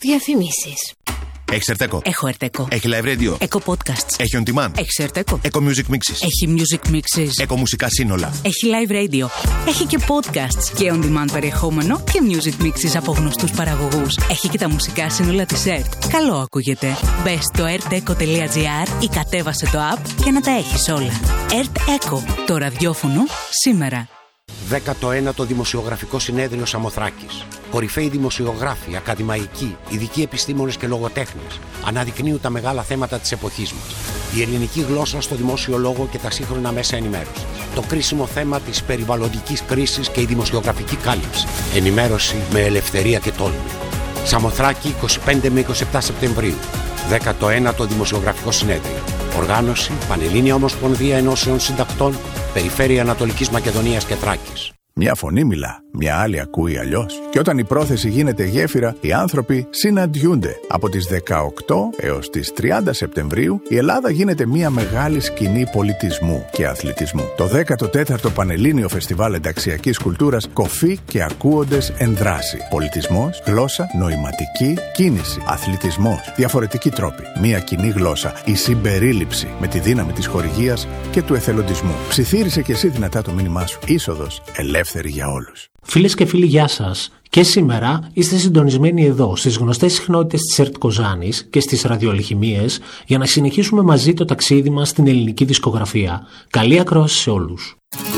Διαφημίσεις. Έχεις Ερτέκο? Έχω Ερτέκο. Έχει live radio? Έχω podcasts. Έχει on demand? Έχει Ερτέκο. Eco music mixes? Έχει music mixes. Eco μουσικά σύνολα? Έχει live radio. Έχει και podcasts και on demand περιεχόμενο και music mixes από γνωστούς παραγωγούς. Έχει και τα μουσικά σύνολα της ΕΡΤ. Καλό ακούγεται. Μπες στο erteco.gr ή κατέβασε το app για να τα έχεις όλα. ΕΡΤ Eco. Το ραδιόφωνο σήμερα. 19ο Δημοσιογραφικό Συνέδριο Σαμοθράκης. Κορυφαίοι δημοσιογράφοι, ακαδημαϊκοί, ειδικοί επιστήμονες και λογοτέχνες αναδεικνύουν τα μεγάλα θέματα της εποχής μας. Η ελληνική γλώσσα στο δημόσιο λόγο και τα σύγχρονα μέσα ενημέρωσης. Το κρίσιμο θέμα της περιβαλλοντικής κρίσης και η δημοσιογραφική κάλυψη. Ενημέρωση με ελευθερία και τόλμη. Σαμοθράκη 25 με 27 Σεπτεμβρίου. 19ο Δημοσιογραφικό Συνέδριο. Οργάνωση Πανελλήνια Ομοσπονδία Ενώσεων Συντακτών, Περιφέρεια Ανατολικής Μακεδονίας και Θράκης. Μια φωνή μιλά, μια άλλη ακούει αλλιώς. Και όταν η πρόθεση γίνεται γέφυρα, οι άνθρωποι συναντιούνται. Από τις 18 έως τις 30 Σεπτεμβρίου, η Ελλάδα γίνεται μια μεγάλη σκηνή πολιτισμού και αθλητισμού. Το 14ο Πανελλήνιο Φεστιβάλ Ενταξιακής Κουλτούρας Κοφή και ακούοντες εν δράση. Πολιτισμός, γλώσσα, νοηματική, κίνηση, αθλητισμός, διαφορετικοί τρόποι. Μια κοινή γλώσσα, η συμπερίληψη με τη δύναμη της χορηγίας και του εθελοντισμού. Ψιθύρισε και εσύ δυνατά το μήνυμά σου. Είσοδος ελεύθερη για όλους. Φίλες και φίλοι, γεια σας. Και σήμερα είστε συντονισμένοι εδώ στις γνωστές συχνότητες της ΕΡΤ Κοζάνης και στις ραδιολιχημίες για να συνεχίσουμε μαζί το ταξίδι μας στην ελληνική δισκογραφία. Καλή ακρόαση σε όλους.